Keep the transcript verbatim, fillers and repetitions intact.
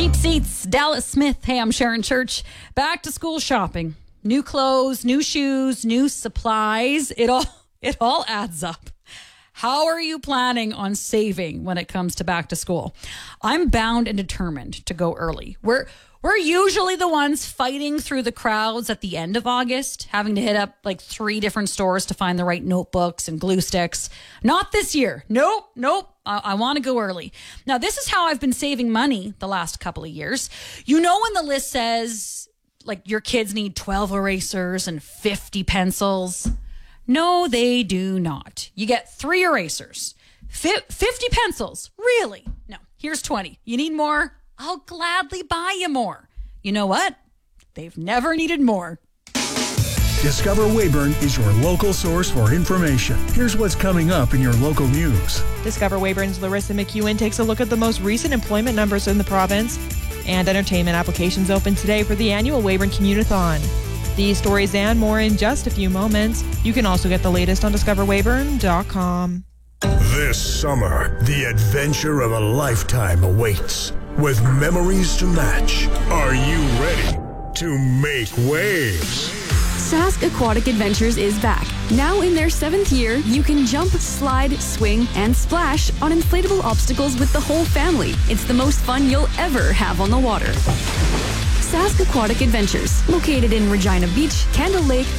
Cheap seats, Dallas Smith. Hey, I'm Sharon Church. Back to school shopping. New clothes, new shoes, new supplies. It all it all adds up. How are you planning on saving when it comes to back to school? I'm bound and determined to go early. We're we're usually the ones fighting through the crowds at the end of August, having to hit up like three different stores to find the right notebooks and glue sticks. Not this year. Nope, nope. I, I want to go early. Now, this is how I've been saving money the last couple of years. You know when the list says like your kids need twelve erasers and fifty pencils? No, they do not. You get three erasers, fifty pencils. Really? No, here's twenty. You need more? I'll gladly buy you more. You know what? They've never needed more. Discover Weyburn is your local source for information. Here's what's coming up in your local news. Discover Weyburn's Larissa McEwen takes a look at the most recent employment numbers in the province. And entertainment applications open today for the annual Weyburn Commutathon. These stories and more in just a few moments. You can also get the latest on discover weyburn dot com. This summer, the adventure of a lifetime awaits. With memories to match, are you ready to make waves? Sask Aquatic Adventures is back. Now in their seventh year, you can jump, slide, swing, and splash on inflatable obstacles with the whole family. It's the most fun you'll ever have on the water. Sask Aquatic Adventures, located in Regina Beach, Candle Lake,